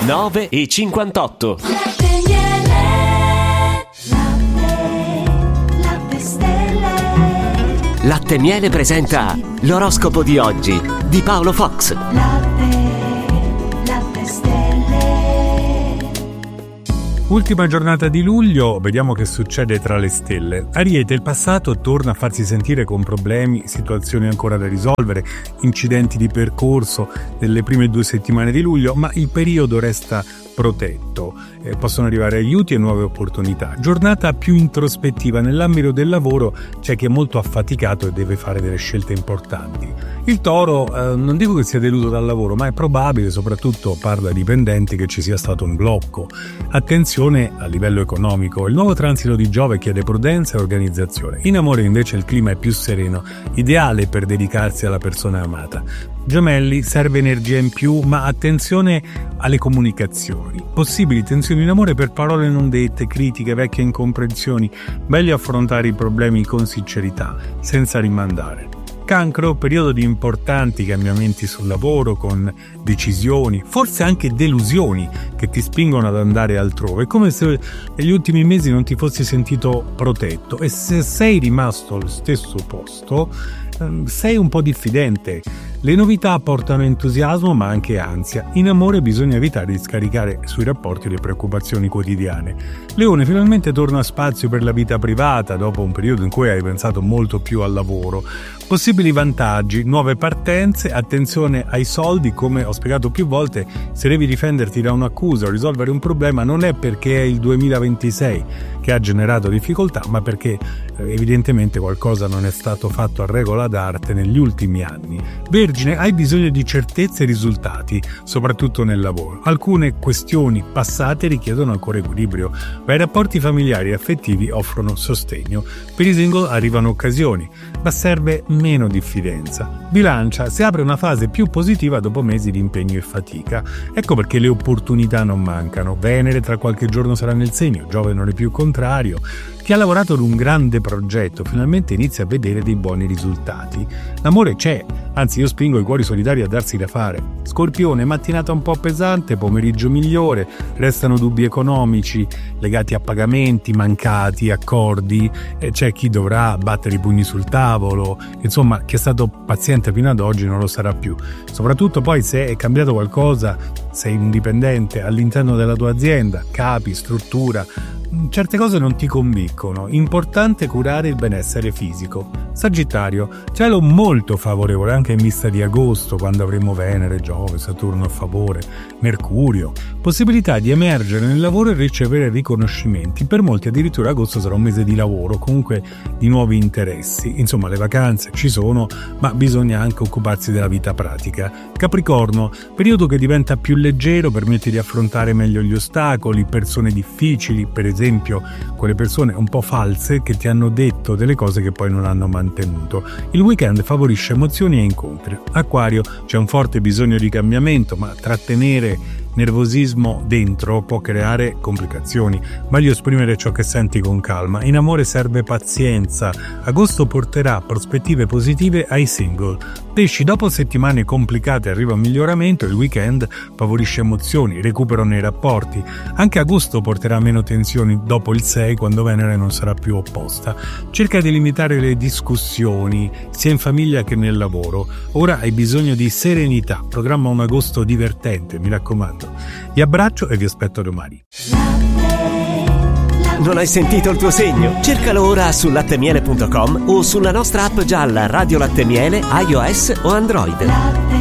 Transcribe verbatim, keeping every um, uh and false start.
nove e cinquantotto. Latte e Miele presenta l'oroscopo di oggi di Paolo Fox. Ultima giornata di luglio, vediamo che succede tra le stelle. Ariete, il passato torna a farsi sentire con problemi, situazioni ancora da risolvere, incidenti di percorso delle prime due settimane di luglio, ma il periodo resta protetto. Eh, possono arrivare aiuti e nuove opportunità. Giornata più introspettiva. Nell'ambito del lavoro c'è chi è molto affaticato e deve fare delle scelte importanti. Il Toro, eh, non dico che sia deluso dal lavoro, ma è probabile, soprattutto parla ai dipendenti, che ci sia stato un blocco. Attenzione a livello economico. Il nuovo transito di Giove chiede prudenza e organizzazione. In amore invece il clima è più sereno, ideale per dedicarsi alla persona amata. Gemelli, serve energia in più, ma attenzione alle comunicazioni. Possibili tensioni in amore per parole non dette, critiche, vecchie incomprensioni. Meglio affrontare i problemi con sincerità, senza rimandare. Cancro, periodo di importanti cambiamenti sul lavoro, con decisioni, forse anche delusioni che ti spingono ad andare altrove, come se negli ultimi mesi non ti fossi sentito protetto, e se sei rimasto allo stesso posto sei un po' diffidente. Le novità portano entusiasmo ma anche ansia. In amore bisogna evitare di scaricare sui rapporti le preoccupazioni quotidiane. Leone, finalmente torna spazio per la vita privata dopo un periodo in cui hai pensato molto più al lavoro. Possibili vantaggi, nuove partenze, attenzione ai soldi. Come ho spiegato più volte, se devi difenderti da un'accusa o risolvere un problema non è perché è il duemilaventisei che ha generato difficoltà, ma perché evidentemente qualcosa non è stato fatto a regola d'arte negli ultimi anni. Vergine, hai bisogno di certezze e risultati, soprattutto nel lavoro. Alcune questioni passate richiedono ancora equilibrio, ma i rapporti familiari e affettivi offrono sostegno. Per i single arrivano occasioni, ma serve meno diffidenza. Bilancia, si apre una fase più positiva dopo mesi di impegno e fatica. Ecco perché le opportunità non mancano. Venere tra qualche giorno sarà nel segno, Giove non è più contrario. Chi ha lavorato ad un grande progetto finalmente inizia a vedere dei buoni risultati. L'amore c'è, anzi io spingo i cuori solidari a darsi da fare. Scorpione, mattinata un po' pesante, pomeriggio migliore, restano dubbi economici legati a pagamenti mancati, accordi, e c'è chi dovrà battere i pugni sul tavolo. Insomma, chi è stato paziente fino ad oggi non lo sarà più. Soprattutto poi se è cambiato qualcosa, sei un dipendente all'interno della tua azienda, capi, struttura, certe cose non ti convincono. Importante curare il benessere fisico. Sagittario, cielo molto favorevole anche in vista di agosto, quando avremo Venere, Giove, Saturno a favore, Mercurio. Possibilità di emergere nel lavoro e ricevere riconoscimenti. Per molti addirittura agosto sarà un mese di lavoro, comunque di nuovi interessi. Insomma, le vacanze ci sono, ma bisogna anche occuparsi della vita pratica. Capricorno, periodo che diventa più leggero, permette di affrontare meglio gli ostacoli, persone difficili, per esempio quelle persone un po' false che ti hanno detto delle cose che poi non hanno mantenuto. Il weekend favorisce emozioni e incontri. Acquario, c'è un forte bisogno di cambiamento, ma trattenere nervosismo dentro può creare complicazioni. Meglio esprimere ciò che senti con calma. In amore serve pazienza. Agosto porterà prospettive positive ai single. Pesci, dopo settimane complicate arriva un miglioramento. Il weekend favorisce emozioni, recupero nei rapporti. Anche agosto porterà meno tensioni dopo il sei, quando Venere non sarà più opposta. Cerca di limitare le discussioni sia in famiglia che nel lavoro. Ora hai bisogno di serenità. Programma un agosto divertente, mi raccomando. Vi abbraccio e vi aspetto domani. Non hai sentito il tuo segno? Cercalo ora su latte miele punto com o sulla nostra app gialla Radio Latte Miele, iOS o Android.